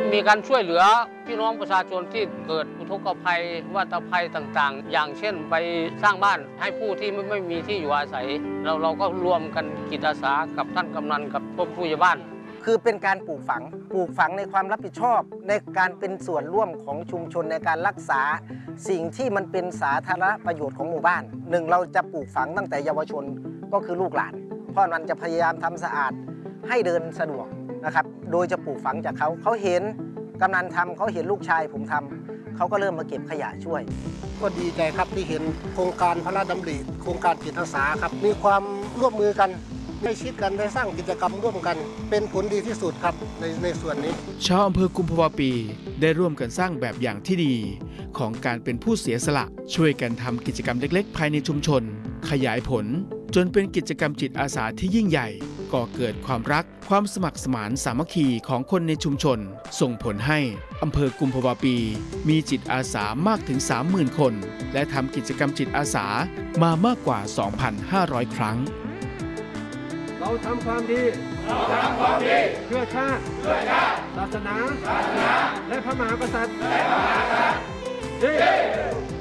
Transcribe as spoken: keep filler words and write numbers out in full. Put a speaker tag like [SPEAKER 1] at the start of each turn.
[SPEAKER 1] มีการช่วยเหลือพี่น้องประชาชนที่เกิดอุทกภัยวัฏภัยต่างๆอย่างเช่นไปสร้างบ้านให้ผู้ที่ไม่ไม่มีที่อยู่อาศัยเราเราก็รวมกันจิตอาสากับท่านกำนันกับผู้ใหญ่บ้าน
[SPEAKER 2] คือเป็นการปลูกฝังปลูกฝังในความรับผิดชอบในการเป็นส่วนร่วมของชุมชนในการรักษาสิ่งที่มันเป็นสาธารณประโยชน์ของหมู่บ้านหนึ่งเราจะปลูกฝังตั้งแต่เยาวชนก็คือลูกหลานพ่อมันจะพยายามทำสะอาดให้เดินสะดวกนะครับโดยจะปลูกฝังจากเขาเขาเห็นกำนันทำเขาเห็นลูกชายผมทำเขาก็เริ่มมาเก็บขยะช่วย
[SPEAKER 3] ก็ดีใจครับที่เห็นโครงการพระราชดำริโครงการจิตอาสาครับมีความร่วมมือกันได้ชิดกันได้สร้างกิจกรรมร่วมกันเป็นผลดีที่สุดครับในในส่วนนี้
[SPEAKER 4] ชาวอำเภอกุมภาวะปีได้ร่วมกันสร้างแบบอย่างที่ดีของการเป็นผู้เสียสละช่วยกันทำกิจกรรมเล็กๆภายในชุมชนขยายผลจนเป็นกิจกรรมจิตอาสาที่ยิ่งใหญ่ก่อเกิดความรักความสมัครสมานสามัคคีของคนในชุมชนส่งผลให้อำเภอกุมภาวะปีมีจิตอาสามากถึง สามหมื่น คนและทำกิจกรรมจิตอาสามามากกว่า สองพันห้าร้อย ครั้ง
[SPEAKER 5] เราทำความดีเราทำความดีเพื่อชาติเพื่อชาติศาสนาศาสนาและพระมหากษัตริย์และพระมหากษัตริย์